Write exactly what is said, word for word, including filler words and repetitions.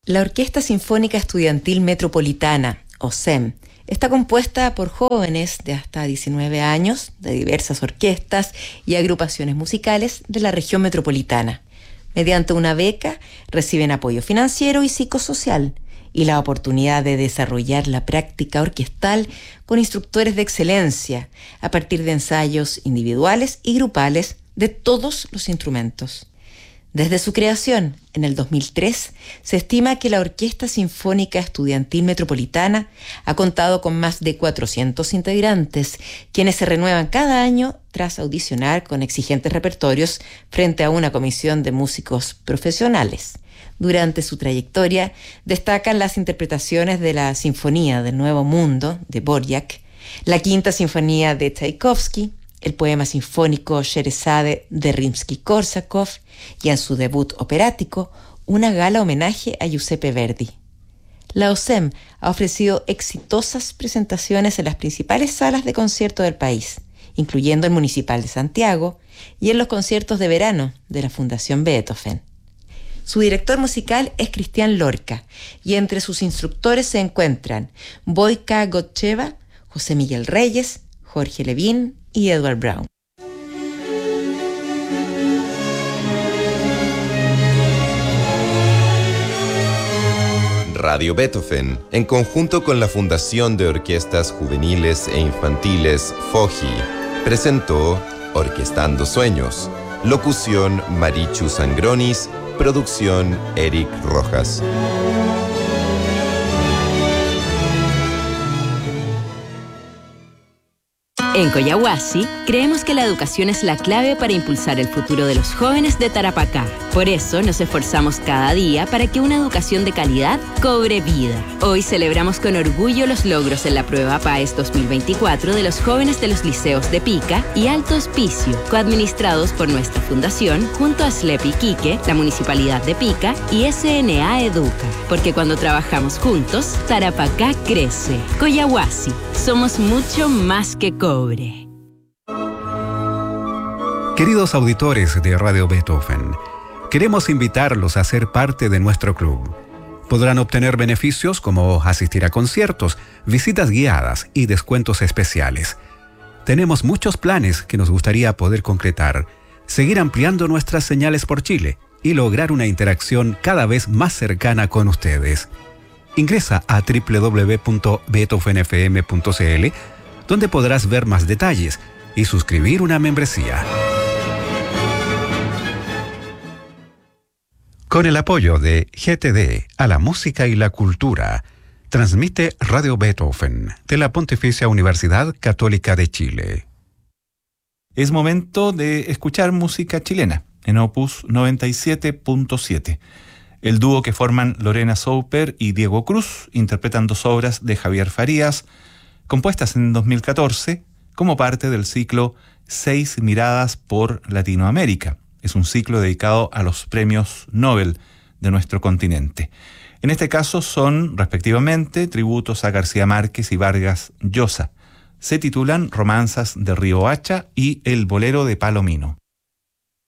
La Orquesta Sinfónica Estudiantil Metropolitana, O S E M, está compuesta por jóvenes de hasta diecinueve años, de diversas orquestas y agrupaciones musicales de la región metropolitana. Mediante una beca, reciben apoyo financiero y psicosocial y la oportunidad de desarrollar la práctica orquestal con instructores de excelencia a partir de ensayos individuales y grupales de todos los instrumentos. Desde su creación, en el dos mil tres, se estima que la Orquesta Sinfónica Estudiantil Metropolitana ha contado con más de cuatrocientos integrantes, quienes se renuevan cada año tras audicionar con exigentes repertorios frente a una comisión de músicos profesionales. Durante su trayectoria, destacan las interpretaciones de la Sinfonía del Nuevo Mundo, de Dvorak, la Quinta Sinfonía de Tchaikovsky, el poema sinfónico Sherezade de Rimsky-Korsakov y en su debut operático, una gala homenaje a Giuseppe Verdi. La O S E M ha ofrecido exitosas presentaciones en las principales salas de concierto del país, incluyendo el Municipal de Santiago y en los conciertos de verano de la Fundación Beethoven. Su director musical es Cristian Lorca y entre sus instructores se encuentran Wojciech Gotcheva, José Miguel Reyes, Jorge Levin y Edward Brown. Radio Beethoven, en conjunto con la Fundación de Orquestas Juveniles e Infantiles FOJI, presentó Orquestando Sueños. Locución Marichu Sangronis, producción Eric Rojas. En Coyahuasi, creemos que la educación es la clave para impulsar el futuro de los jóvenes de Tarapacá. Por eso nos esforzamos cada día para que una educación de calidad cobre vida. Hoy celebramos con orgullo los logros en la prueba PAES dos mil veinticuatro de los jóvenes de los liceos de Pica y Alto Hospicio, coadministrados por nuestra fundación junto a S L E P Iquique, la Municipalidad de Pica y S N A Educa. Porque cuando trabajamos juntos, Tarapacá crece. Coyahuasi, somos mucho más que cobre. Queridos auditores de Radio Beethoven, queremos invitarlos a ser parte de nuestro club. Podrán obtener beneficios como asistir a conciertos, visitas guiadas y descuentos especiales. Tenemos muchos planes que nos gustaría poder concretar, seguir ampliando nuestras señales por Chile y lograr una interacción cada vez más cercana con ustedes. Ingresa a doble u doble u doble u punto beethoven f m punto c l donde podrás ver más detalles y suscribir una membresía. Con el apoyo de G T D a la música y la cultura, transmite Radio Beethoven de la Pontificia Universidad Católica de Chile. Es momento de escuchar música chilena en Opus noventa y siete punto siete. El dúo que forman Lorena Souper y Diego Cruz interpretan dos obras de Javier Farías, compuestas en dos mil catorce como parte del ciclo Seis Miradas por Latinoamérica. Es un ciclo dedicado a los premios Nobel de nuestro continente. En este caso son, respectivamente, tributos a García Márquez y Vargas Llosa. Se titulan Romanzas de Riohacha y El Bolero de Palomino.